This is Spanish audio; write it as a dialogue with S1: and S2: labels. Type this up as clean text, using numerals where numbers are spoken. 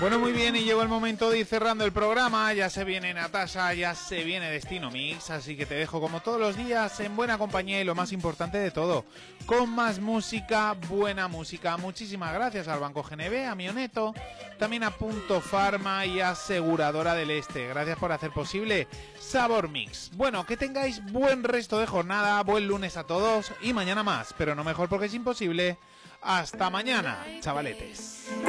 S1: Bueno, muy bien, y llegó el momento de ir cerrando el programa. Ya se viene Natasha, ya se viene Destino Mix, así que te dejo como todos los días en buena compañía y lo más importante de todo, con más música, buena música. Muchísimas gracias al Banco GNB, a Mioneto, también a Punto Pharma y a Aseguradora del Este. Gracias por hacer posible Sabor Mix. Bueno, que tengáis buen resto de jornada, buen lunes a todos y mañana más, pero no mejor porque es imposible. Hasta mañana, chavaletes.